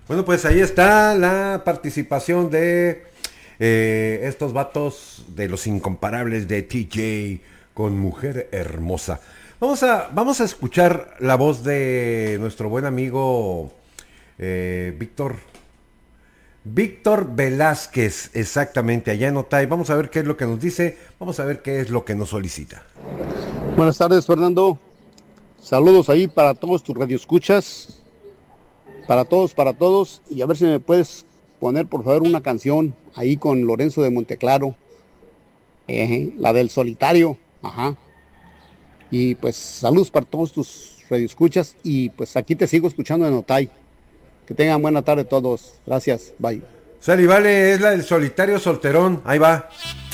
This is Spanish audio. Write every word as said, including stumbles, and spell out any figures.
Bueno, pues ahí está la participación de eh, estos vatos de los incomparables de T J con Mujer Hermosa. Vamos a, vamos a escuchar la voz de nuestro buen amigo eh, Víctor. Víctor Velázquez, exactamente, allá en Otay. Vamos a ver qué es lo que nos dice, vamos a ver qué es lo que nos solicita. Buenas tardes, Fernando. Saludos ahí para todos tus radioescuchas, para todos, para todos. Y a ver si me puedes poner, por favor, una canción ahí con Lorenzo de Monteclaro, eh, la del solitario. Ajá. Y pues saludos para todos tus radioescuchas. Y pues aquí te sigo escuchando en Otay. Que tengan buena tarde todos. Gracias. Bye. Sally, vale, es la del solitario solterón, ahí va.